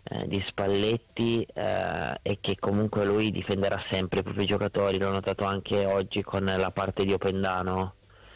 di Spalletti, e che comunque lui difenderà sempre i propri giocatori, l'ho notato anche oggi con la parte di Opendano.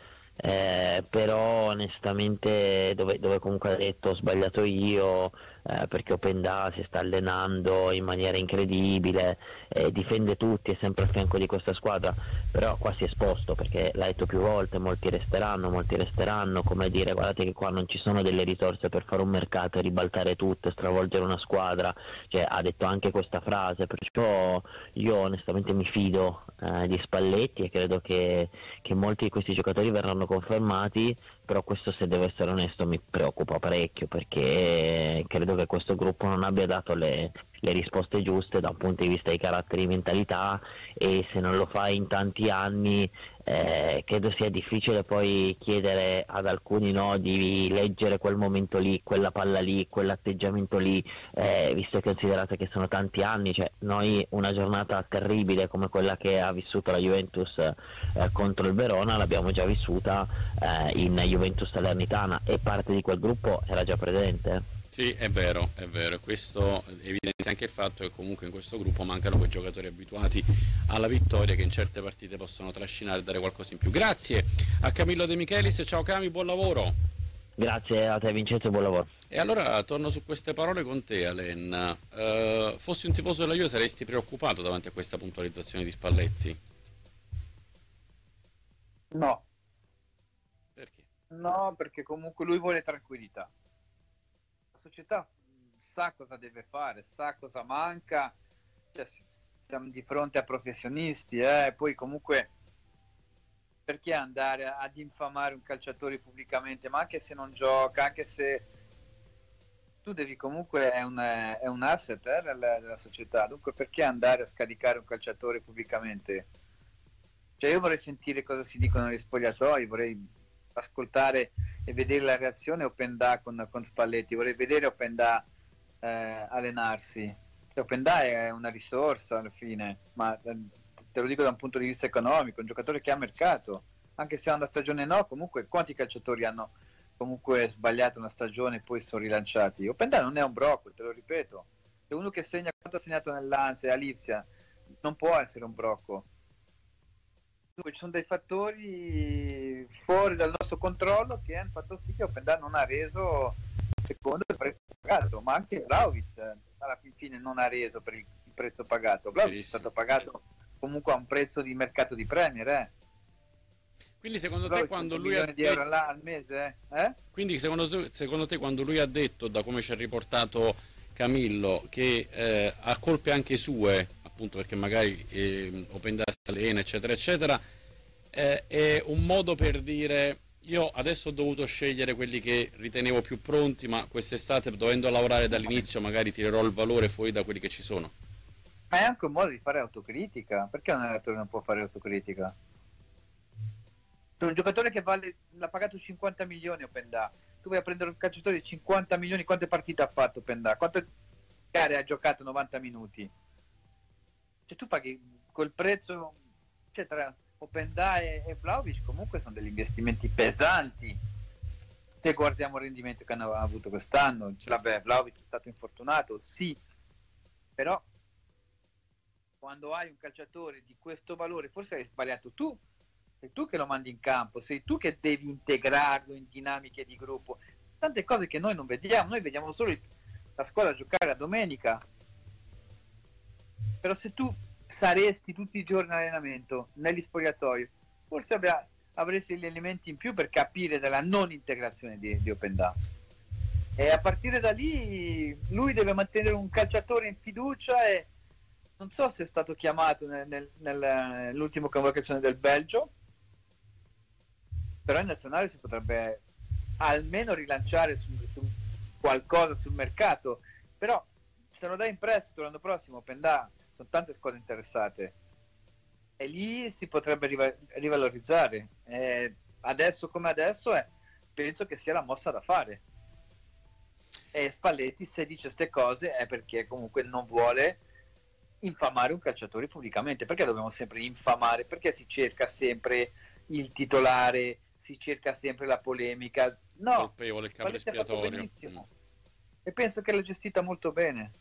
Però onestamente dove comunque ha detto ho sbagliato io, perché Openda si sta allenando in maniera incredibile, difende tutti, è sempre a fianco di questa squadra, però qua si è esposto perché l'ha detto più volte, molti resteranno, come dire guardate che qua non ci sono delle risorse per fare un mercato e ribaltare tutto, stravolgere una squadra, cioè ha detto anche questa frase, perciò io onestamente mi fido di Spalletti e credo che molti di questi giocatori verranno confermati, però questo, se devo essere onesto, mi preoccupa parecchio perché credo che questo gruppo non abbia dato le risposte giuste da un punto di vista di carattere e mentalità, e se non lo fai in tanti anni credo sia difficile poi chiedere ad alcuni, no, di leggere quel momento lì, quella palla lì, quell'atteggiamento lì, visto e considerato che sono tanti anni, cioè noi una giornata terribile come quella che ha vissuto la Juventus contro il Verona l'abbiamo già vissuta in Juventus Salernitana, e parte di quel gruppo era già presente. Sì, è vero, questo evidenzia anche il fatto che comunque in questo gruppo mancano quei giocatori abituati alla vittoria che in certe partite possono trascinare e dare qualcosa in più. Grazie a Camillo De Michelis, ciao Cami, buon lavoro. Grazie a te Vincenzo e buon lavoro. E allora torno su queste parole con te, Alen. Fossi un tifoso della Juve saresti preoccupato davanti a questa puntualizzazione di Spalletti? No, Perché? no, perché comunque lui vuole tranquillità. La società sa cosa deve fare, sa cosa manca, cioè, siamo di fronte a professionisti, poi comunque perché andare ad infamare un calciatore pubblicamente, ma anche se non gioca, anche se tu devi comunque è un asset della società, dunque perché andare a scaricare un calciatore pubblicamente? Cioè io vorrei sentire cosa si dicono negli spogliatoi, vorrei ascoltare e vedere la reazione Openda con Spalletti, vorrei vedere Openda allenarsi. Cioè, Openda è una risorsa alla fine, ma te lo dico da un punto di vista economico, un giocatore che ha mercato, anche se ha una stagione no, comunque quanti calciatori hanno comunque sbagliato una stagione e poi sono rilanciati? Openda non è un brocco, te lo ripeto, è uno che segna quanto ha segnato nell'Anze e Alizia, non può essere un brocco. Dunque ci sono dei fattori fuori dal nostro controllo che hanno fatto sì che Openda non ha reso secondo il prezzo pagato, ma anche Vlahovic alla fine non ha reso per il prezzo pagato. Vlahovic è stato pagato comunque a un prezzo di mercato di Premier, Quindi secondo te Vlahovic quando 100 lui ha milioni di euro al mese, Quindi secondo te quando lui ha detto, da come ci ha riportato Camillo, che ha colpe anche sue, appunto perché magari Openda si allena, eccetera, eccetera, è un modo per dire io adesso ho dovuto scegliere quelli che ritenevo più pronti, ma quest'estate dovendo lavorare dall'inizio magari tirerò il valore fuori da quelli che ci sono. ma è anche un modo di fare autocritica. Perché un allenatore non può fare autocritica? C'è un giocatore che l'ha pagato 50 milioni Openda, tu vai a prendere un calciatore di 50 milioni, quante partite ha fatto Openda? Quante gare ha giocato 90 minuti? Cioè tu paghi quel prezzo, cioè tra Openda e Vlahovic comunque sono degli investimenti pesanti se guardiamo il rendimento che hanno avuto quest'anno. Certo. Vabbè, Vlahovic è stato infortunato, sì, però quando hai un calciatore di questo valore forse hai sbagliato tu, sei tu che lo mandi in campo, sei tu che devi integrarlo in dinamiche di gruppo, tante cose che noi non vediamo, noi vediamo solo la squadra giocare a domenica, però se tu saresti tutti i giorni in allenamento, negli spogliatoi, forse avresti gli elementi in più per capire della non integrazione di Openda. E a partire da lì lui deve mantenere un calciatore in fiducia, e non so se è stato chiamato nell'ultima convocazione del Belgio, però in nazionale si potrebbe almeno rilanciare su qualcosa sul mercato, però se lo dai in prestito l'anno prossimo Openda, sono tante squadre interessate e lì si potrebbe rivalorizzare. Adesso come adesso penso che sia la mossa da fare, e Spalletti se dice queste cose è perché comunque non vuole infamare un calciatore pubblicamente. Perché dobbiamo sempre infamare? Perché si cerca sempre il titolare, si cerca sempre la polemica? No, Colpevole, il capo Spalletti ha fatto espiatorio. benissimo e penso che l'ha gestita molto bene.